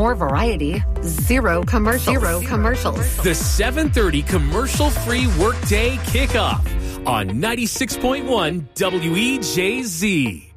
more variety, zero commercials. The 7:30 commercial-free workday kickoff on 96.1 WEJZ.